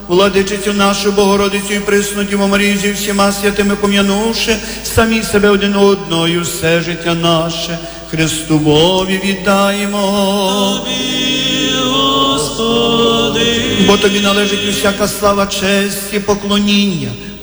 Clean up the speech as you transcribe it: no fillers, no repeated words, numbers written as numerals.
Владичицю нашу Богородицю і пресну Діву Марію зі всіма святими пом'янувши, самі себе один одною все життя наше Христу Бові віддаємо. Тобі, Господи, Бо Тобі належить усяка слава, честь і поклоніння